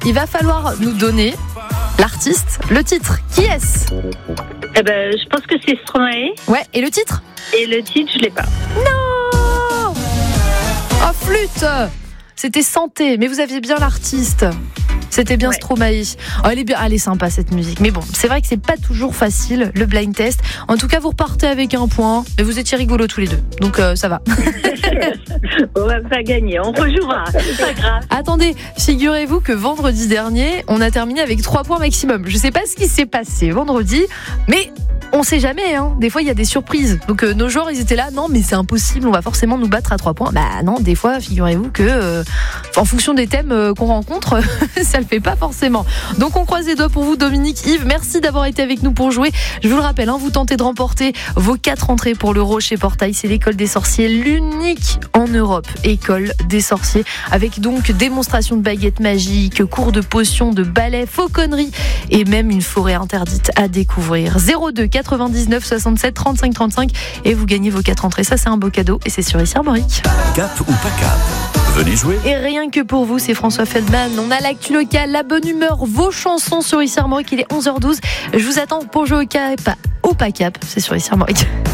il va falloir nous donner l'artiste, le titre. Qui est-ce ? Je pense que c'est Stromae. Ouais, et le titre ? Et le titre, je l'ai pas. Non ! Oh, flûte ! C'était Santé, mais vous aviez bien l'artiste. C'était bien Stromae. Oh, elle est sympa cette musique. Mais bon, c'est vrai que c'est pas toujours facile le blind test. En tout cas, vous repartez avec un point. Mais vous étiez rigolos tous les deux. Donc ça va. On va pas gagner. On rejouera. C'est pas grave. Attendez, figurez-vous que vendredi dernier, on a terminé avec 3 points maximum. Je sais pas ce qui s'est passé vendredi, mais on sait jamais, hein. Des fois, il y a des surprises. Donc, nos joueurs, ils étaient là. Non, mais c'est impossible. On va forcément nous battre à 3 points. Bah, non, des fois, figurez-vous que, en fonction des thèmes qu'on rencontre, ça le fait pas forcément. Donc, on croise les doigts pour vous, Dominique, Yves. Merci d'avoir été avec nous pour jouer. Je vous le rappelle, hein, vous tentez de remporter vos 4 entrées pour le Rocher Portail. C'est l'école des sorciers, l'unique en Europe école des sorciers. Avec donc démonstration de baguettes magiques, cours de potions, de ballet, fauconnerie et même une forêt interdite à découvrir. 02 99 67 35 35 et vous gagnez vos 4 entrées. Ça, c'est un beau cadeau et c'est sur ici Armorique. Cap ou pas cap ? Venez jouer. Et rien que pour vous, c'est François Feldman. On a l'actu locale, la bonne humeur, vos chansons sur ici Armorique. Il est 11h12. Je vous attends pour jouer au cap ou pas cap. C'est sur ici Armorique.